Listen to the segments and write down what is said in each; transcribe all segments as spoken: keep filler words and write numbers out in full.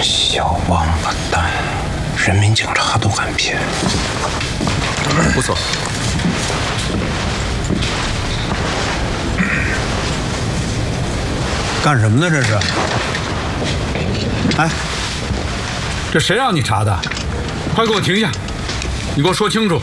小王八蛋，人民警察都敢骗。 不错。 干什么呢？这是？哎， 这谁让你查的？快给我停下！你给我说清楚。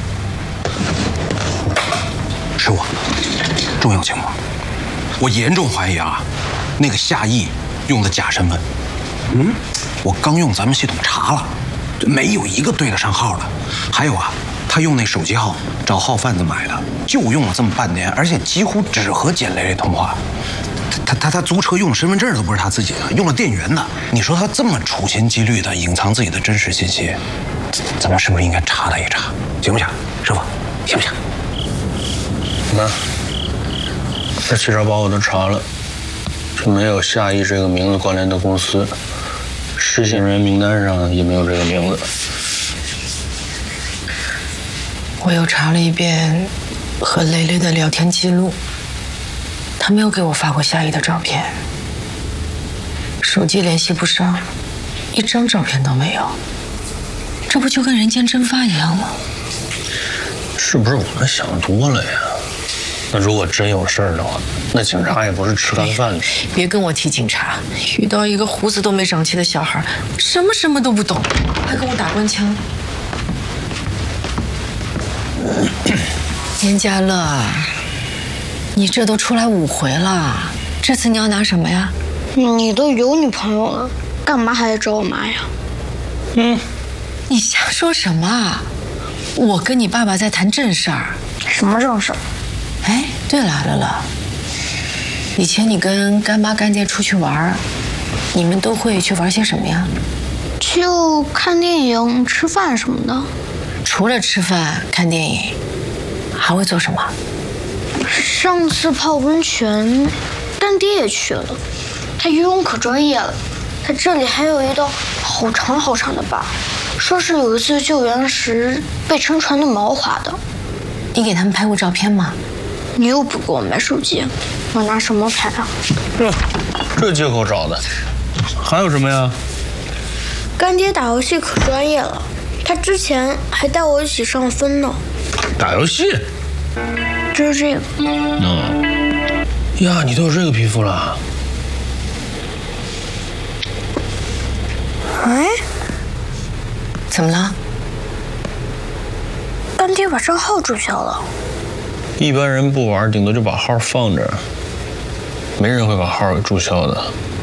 是我，重要情报。我严重怀疑啊，那个夏意用的假身份。嗯，我刚用咱们系统查了，没有一个对得上号的。还有啊，他用那手机号找号贩子买的，就用了这么半年，而且几乎只和简蕾蕾通话。他他他租车用的身份证都不是他自己的，用了店员的。你说他这么处心积虑的隐藏自己的真实信息，咱们是不是应该查他一查？行不行，师傅？行不行？ 那这汽车包我都查了，就没有夏意这个名字关联的公司，失信人员名单上也没有这个名字。 我又查了一遍和蕾蕾的聊天记录，她没有给我发过夏意的照片，手机联系不上，一张照片都没有，这不就跟人间蒸发一样吗？ 是不是我们想多了呀？那如果真有事儿的话，那警察也不是吃干饭的。 别跟我提警察，遇到一个胡子都没长齐的小孩，什么什么都不懂，还跟我打官腔。严家乐，你这都出来五回了，这次你要拿什么呀？ 你都有女朋友了，干嘛还来找我妈呀？ 嗯，你瞎说什么啊？我跟你爸爸在谈正事儿。 什么正事儿？ 哎，对了，乐乐，以前你跟干妈干爹出去玩，你们都会去玩些什么呀？ 就看电影、吃饭什么的。 除了吃饭、看电影，还会做什么？ 上次泡温泉，干爹也去了，他游泳可专业了。他这里还有一道好长好长的疤，说是有一次救援时被沉船的锚划的。 你给他们拍过照片吗？ 你又不给我买手机，我拿什么拍啊？ 这这借口找的，还有什么呀？ 干爹打游戏可专业了，他之前还带我一起上分呢。 打游戏？ 就是这个。 嗯。呀，你都有这个皮肤了？ 哎， 怎么了？ 干爹把账号注销了。 一般人不玩，顶多就把号放着，没人会把号给注销的。